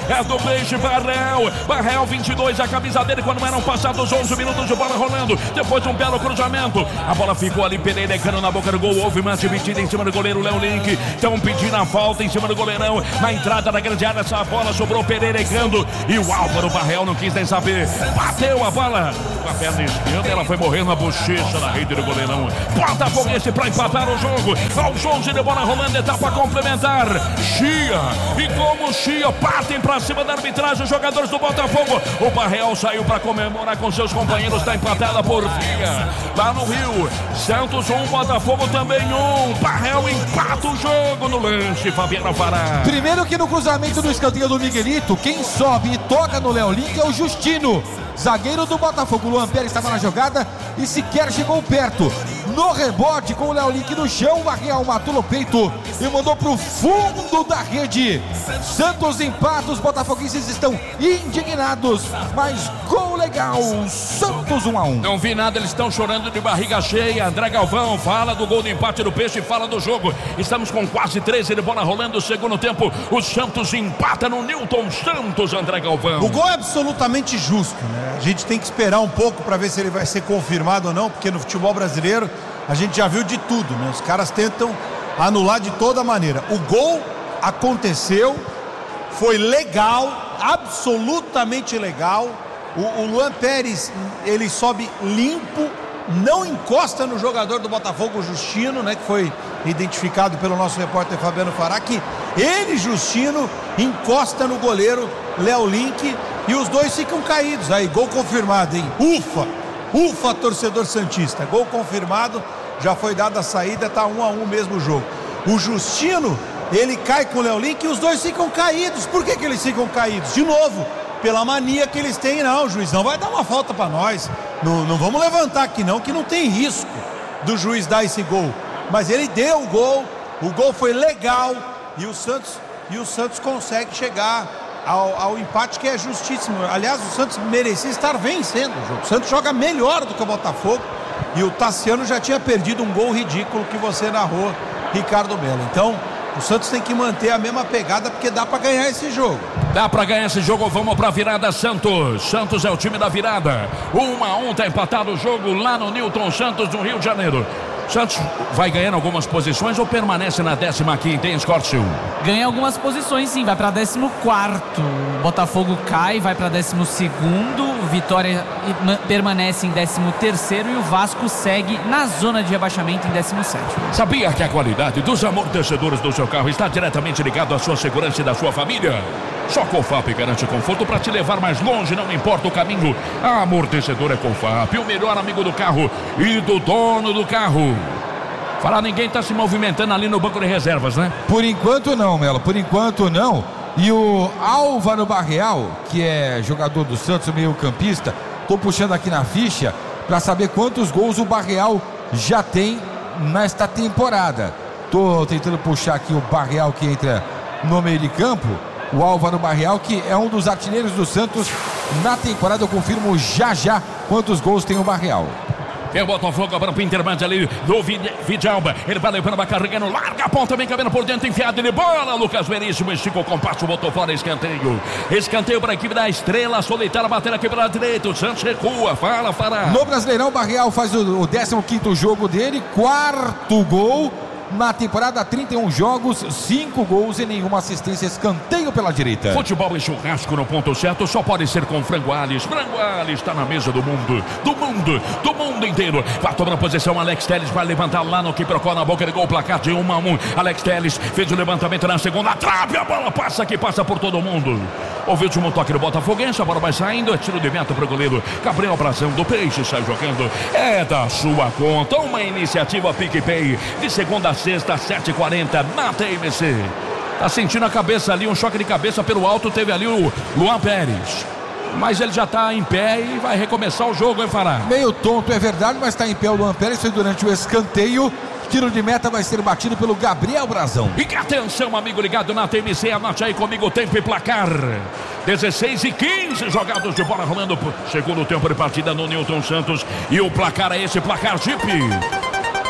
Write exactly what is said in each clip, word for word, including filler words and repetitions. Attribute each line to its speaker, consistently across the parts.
Speaker 1: é do Peixe Barrel. Barrel vinte e dois, a camisa dele quando eram passados onze minutos de bola rolando. Depois um belo cruzamento. A bola ficou ali pererecando na boca do gol. Houve uma dividida em cima do goleiro Léo Link. Estão pedindo a falta em cima do goleirão. Na entrada da grande área, essa bola sobrou pererecando. E o Álvaro Barrel não quis nem saber. Bateu a bola com a perna esquerda. Ela foi morrendo na bochecha da rede do goleirão. Botafoguense para empatar o jogo. Aos onze de bola rolando, etapa complementar. Chia. E como Chia partem para cima da arbitragem os jogadores do Botafogo. O Barrel saiu para comemorar com seus companheiros. Está empatada por Chia. Lá no Rio. Santos um, Botafogo também um. Barrel empata o jogo no lanche. Fabiano Fará.
Speaker 2: Primeiro que no cruzamento do escanteio do Miguelito, quem sobe e toca no Léo Link é o Justino. Zagueiro do Botafogo. Luan Pérez estava na jogada e sequer chegou perto. No rebote com o Léo Link no chão, o Barreal matou no peito e mandou pro fundo da rede. Santos empata, os botafoguenses estão indignados, mas gol legal, Santos um a um.
Speaker 1: Não vi nada, eles estão chorando de barriga cheia. André Galvão fala do gol do empate do Peixe, fala do jogo. Estamos com quase treze de bola rolando, segundo tempo, o Santos empata no Newton Santos, André Galvão.
Speaker 3: O gol é absolutamente justo, né? A gente tem que esperar um pouco para ver se ele vai ser confirmado ou não, porque no futebol brasileiro a gente já viu de tudo, né? Os caras tentam anular de toda maneira. O gol aconteceu, foi legal, absolutamente legal. O, o Luan Pérez, ele sobe limpo, não encosta no jogador do Botafogo, o Justino, né? Que foi identificado pelo nosso repórter Fabiano Fará, que ele, Justino, encosta no goleiro Léo Link e os dois ficam caídos. Aí, gol confirmado, hein? Ufa! Ufa, torcedor santista. Gol confirmado, já foi dada a saída, tá um a um mesmo o jogo. O Justino, ele cai com o Léo Link e os dois ficam caídos. Por que que eles ficam caídos? De novo, pela mania que eles têm. Não, o juiz não vai dar uma falta pra nós. Não, não vamos levantar aqui não, que não tem risco do juiz dar esse gol. Mas ele deu o gol, o gol foi legal e o Santos, e o Santos consegue chegar Ao, ao empate, que é justíssimo. Aliás, o Santos merecia estar vencendo o jogo. O Santos joga melhor do que o Botafogo e o Tassiano já tinha perdido um gol ridículo que você narrou, Ricardo Mello. Então, o Santos tem que manter a mesma pegada, porque dá pra ganhar esse jogo.
Speaker 1: Dá pra ganhar esse jogo, vamos pra virada, Santos. Santos é o time da virada. Um a um, tá empatado o jogo lá no Newton Santos, no Rio de Janeiro. Santos vai ganhando algumas posições ou permanece na décima quinta, hein, Scortio?
Speaker 4: Ganha algumas posições, sim, vai para décimo quarto. Botafogo cai, vai para décimo segundo. Vitória permanece em décimo terceiro e o Vasco segue na zona de rebaixamento em décimo sétimo.
Speaker 1: Sabia que a qualidade dos amortecedores do seu carro está diretamente ligado à sua segurança e da sua família? Só Confap garante conforto para te levar mais longe, não importa o caminho. A amortecedor é Confap, o melhor amigo do carro e do dono do carro. Falar, ninguém está se movimentando ali no banco de reservas, né?
Speaker 2: Por enquanto não, Melo, por enquanto não. E o Álvaro Barreal, que é jogador do Santos, meio campista, tô puxando aqui na ficha para saber quantos gols o Barreal já tem nesta temporada. Tô tentando puxar aqui o Barreal que entra no meio de campo. O Álvaro Barreal, que é um dos artilheiros do Santos na temporada. Eu confirmo já já quantos gols tem o Barreal.
Speaker 1: É o Botafogo agora pro intermédio ali do Vidalba. Ele vai levando, vai carregando, larga a ponta, vem cabendo por dentro, enfiado de bola. Lucas Veríssimo esticou o compasso, botou fora escanteio. Escanteio para a equipe da Estrela Solitária, bater aqui pela direita. O Santos recua, fala, Fará.
Speaker 2: No Brasileirão, o Barreal faz o, o décimo quinto jogo dele, quarto gol. Na temporada, trinta e um jogos, cinco gols e nenhuma assistência, escanteio pela direita.
Speaker 1: Futebol e churrasco no ponto certo só pode ser com Frango Alves. Frango Alves está na mesa do mundo, do mundo, do mundo inteiro. Vai tomar posição, Alex Telles vai levantar lá no que procura na boca de gol, placar de um a um. Alex Telles fez o levantamento na segunda trave, a bola passa aqui, passa por todo mundo. Houve o último toque do Botafoguense, a bola vai saindo, é tiro de meta para o goleiro Gabriel Brazão do Peixe, sai jogando. É da sua conta, uma iniciativa PicPay, de segunda a sexta, sete e quarenta, na T M C. Tá sentindo a cabeça ali, um choque de cabeça pelo alto, teve ali o Luan Pérez. Mas ele já tá em pé e vai recomeçar o jogo, hein, Fará?
Speaker 2: Meio tonto, é verdade, mas tá em pé o Luan Pérez, foi durante o escanteio. Tiro de meta vai ser batido pelo Gabriel Brazão.
Speaker 1: E que atenção, amigo ligado na T M C, anote aí comigo o tempo e placar. dezesseis e quinze jogados de bola rolando. Segundo tempo de partida no Newton Santos. E o placar é esse, placar Jeep.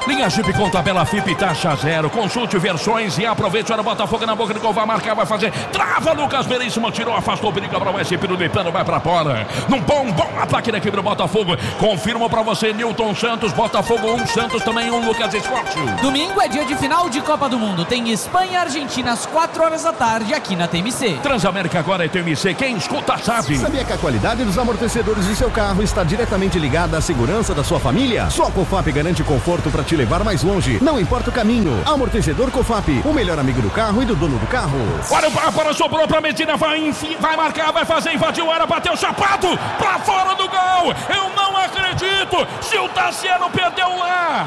Speaker 1: Linha Jeep com tabela F I P taxa zero. Consulte versões e aproveite. Olha o Botafogo na boca do gol. Vai marcar, vai fazer. Trava, Lucas Veríssimo. Tirou, afastou o perigo. Abra o S. Pirulitano vai pra fora. Num bom, bom ataque da equipe do Botafogo. Confirmo pra você, Nilton Santos. Botafogo um, Santos também um, Lucas Esporte.
Speaker 4: Domingo é dia de final de Copa do Mundo. Tem Espanha e Argentina às quatro horas da tarde aqui na T M C.
Speaker 1: Transamérica agora é T M C. Quem escuta sabe.
Speaker 5: Sabia que a qualidade dos amortecedores do seu carro está diretamente ligada à segurança da sua família? Só a Cofap garante conforto para te levar mais longe. Não importa o caminho. Amortecedor Cofap, o melhor amigo do carro e do dono do carro.
Speaker 1: Olha o Bárbara, sobrou pra Medina, vai, enfim, vai marcar, vai fazer, invadiu a área, bateu o chapado pra fora do gol. Eu não acredito. Se o Tassiano perdeu lá,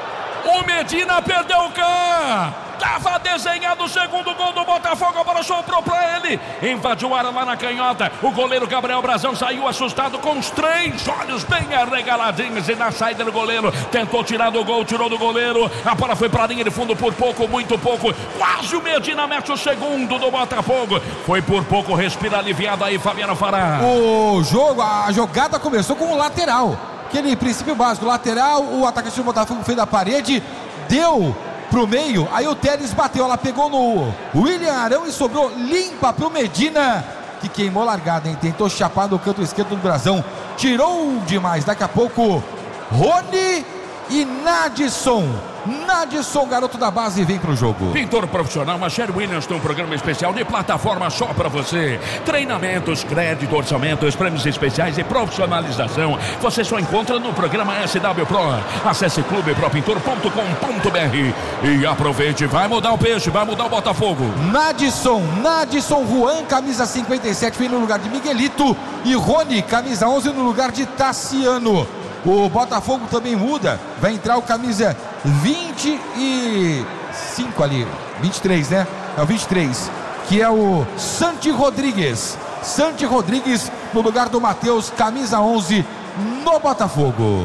Speaker 1: o Medina perdeu cá. Tava desenhado o segundo gol do Botafogo, a bola sobrou pra ele. Invadiu a área lá na canhota. O goleiro Gabriel Brazão saiu assustado com os três olhos bem arregaladinhos. E na saída do goleiro, tentou tirar do gol, tirou do goleiro. A bola foi pra linha de fundo por pouco, muito pouco. Quase o Medina mete o segundo do Botafogo. Foi por pouco, respira aliviado aí, Fabiano Fará.
Speaker 2: O jogo, a jogada começou com o lateral. Aquele princípio básico, lateral, o atacante do Botafogo fez da parede, deu pro meio, aí o Teles bateu, ela pegou no William Arão e sobrou limpa pro Medina, que queimou largada, hein? Tentou chapar no canto esquerdo do Brazão, tirou demais. Daqui a pouco Rony e Nadson. Nadson, garoto da base, vem pro jogo.
Speaker 1: Pintor profissional, Sherwin Williams tem um programa especial de plataforma só pra você. Treinamentos, crédito, orçamentos, prêmios especiais e profissionalização. Você só encontra no programa S W Pro. Acesse clube pro pintor ponto com ponto b r e aproveite. Vai mudar o peixe, vai mudar o Botafogo.
Speaker 2: Nadson, Nadson Juan, camisa cinquenta e sete, vem no lugar de Miguelito. E Rony, camisa onze, no lugar de Tassiano. O Botafogo também muda, vai entrar o camisa vinte e cinco ali, vinte e três, né? É o vinte e três, que é o Santi Rodrigues. Santi Rodrigues no lugar do Matheus, camisa onze no Botafogo.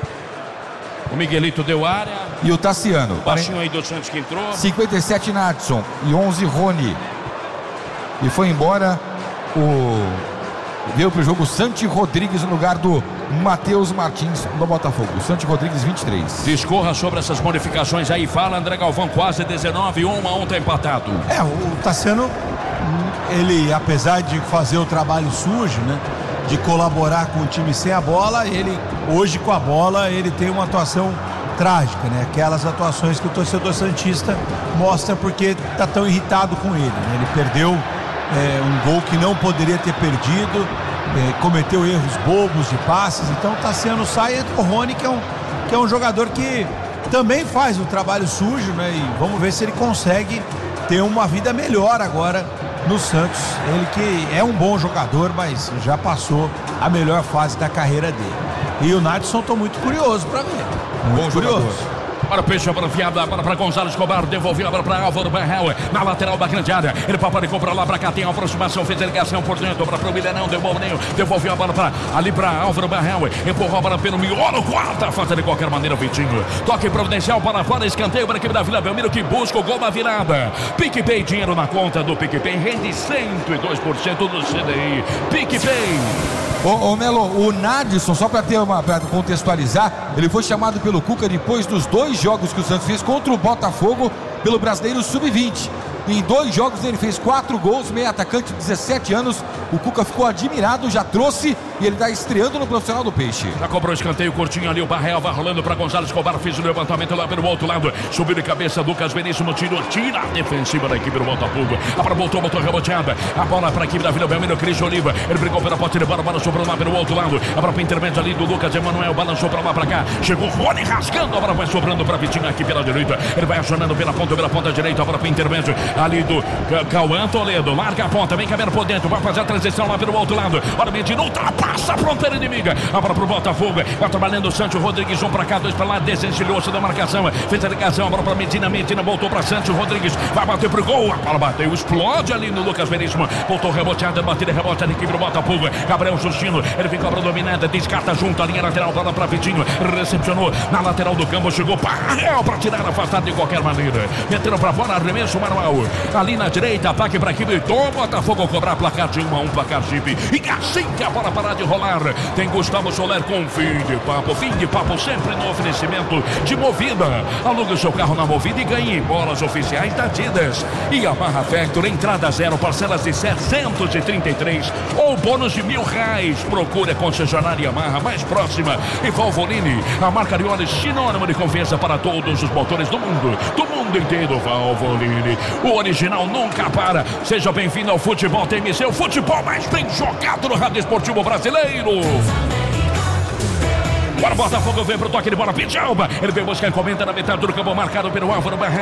Speaker 1: O Miguelito deu área.
Speaker 2: E o Tassiano.
Speaker 1: Baixinho aí do Santos que entrou.
Speaker 2: cinquenta e sete Nadson e onze Rony. E foi embora o... Veio pro jogo Santi Rodrigues no lugar do Matheus Martins no Botafogo. Santi Rodrigues, vinte e três.
Speaker 1: Discorra sobre essas modificações aí. Fala, André Galvão, quase dezenove, um a um tá empatado.
Speaker 3: É, o Tassiano, ele, apesar de fazer o trabalho sujo, né? De colaborar com o time sem a bola, ele, hoje com a bola, ele tem uma atuação trágica, né? Aquelas atuações que o torcedor santista mostra porque tá tão irritado com ele, né? Ele perdeu É, um gol que não poderia ter perdido, é, cometeu erros bobos de passes. Então o Tassiano sai, entra o Rony, que é, um, que é um jogador que também faz o trabalho sujo, né? E vamos ver se ele consegue ter uma vida melhor agora no Santos. Ele que é um bom jogador, mas já passou a melhor fase da carreira dele. E o Nadson, estou muito curioso para ver.
Speaker 2: Muito bom curioso.
Speaker 3: Jogador.
Speaker 1: Para o peixe, para enfiado, agora para Gonzalo Escobar, devolveu agora para Álvaro Barrel, na lateral da grande área, ele paparicou para lá, para cá, tem a aproximação, fez a ligação por dentro, para o Milhanão, deu bom meio, devolveu a bola para ali para Álvaro Barrel, empurrou a bola pelo miolo, quarta, falta de qualquer maneira, Vitinho, toque providencial para fora, escanteio para a equipe da Vila Belmiro, que busca o gol da virada. PicPay, dinheiro na conta do PicPay, rende cento e dois por cento do C D I, PicPay.
Speaker 2: Ô, ô Melo, o Nadson, só para ter uma, para contextualizar, ele foi chamado pelo Cuca depois dos dois jogos que o Santos fez contra o Botafogo pelo Brasileiro sub vinte. Em dois jogos ele fez quatro gols, meio atacante, dezessete anos. O Cuca ficou admirado, já trouxe e ele está estreando no profissional do Peixe.
Speaker 1: Já cobrou escanteio curtinho ali, o Barrel vai rolando para Gonzalo Escobar, fez o levantamento lá pelo outro lado, subiu de cabeça, Lucas Veríssimo tirou, tira a defensiva da equipe do Botafogo. A bola voltou, botou reboteada, a bola para a equipe da Vila Belmiro, Cristian Oliva, ele brigou pela posse de bola, a bola sobrou lá pelo outro lado, a bola para intermédio ali do Lucas Emanuel, balançou para lá para cá, chegou Rony rasgando, a bola vai sobrando para Vitinho aqui pela direita, ele vai acionando pela ponta, pela ponta direita, a bola para intermédio ali do Cauã Toledo, marca a ponta, vem caminhando por dentro, vai fazer a transição lá pelo outro lado, olha o Medina, ultrapassa a fronteira inimiga, a bola pro Botafogo, vai trabalhando o Santos Rodrigues, um pra cá, dois pra lá, desencilhou-se da marcação, fez a ligação, a bola pra Medina, Medina voltou pra Santos Rodrigues, vai bater pro gol, a bola bateu, explode ali no Lucas Veríssimo, voltou reboteada, batida, rebote da equipe do Botafogo, Gabriel Justino, ele vem cobra dominada, descarta junto, a linha lateral, bola pra Vitinho, recepcionou na lateral do campo, chegou Barrel pra tirar, afastado de qualquer maneira, meteram pra fora, arremesso manual, Ali na direita, ataque para a equipe do Botafogo cobrar placar de um a um, placar Jeep. E assim que a bola parar de rolar, tem Gustavo Soler com fim de papo. Fim de papo sempre no oferecimento de Movida. Alugue o seu carro na Movida e ganhe bolas oficiais da Adidas. E Yamaha Factor, entrada zero, parcelas de setecentos e trinta e três ou bônus de mil reais. Procure a concessionária Yamaha mais próxima. E Valvoline, a marca Arione, sinônimo de confiança para todos os motores do mundo, do mundo inteiro. Valvoline, o original nunca para. Seja bem-vindo ao Futebol T M C, o futebol mais bem jogado no rádio esportivo brasileiro. Agora o Botafogo vem pro toque de bola, Pidjalba. Ele vem buscar a encomenda na metade do campo, marcado pelo Álvaro Barreal.